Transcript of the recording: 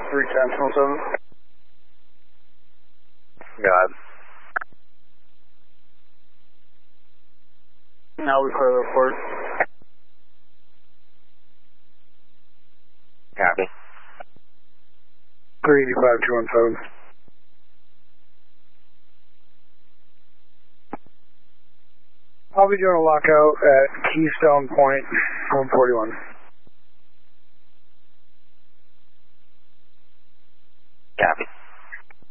310, 17. God. Now we clear the report. Copy. 385, 217. I'll be doing a lockout at Keystone Point, 141.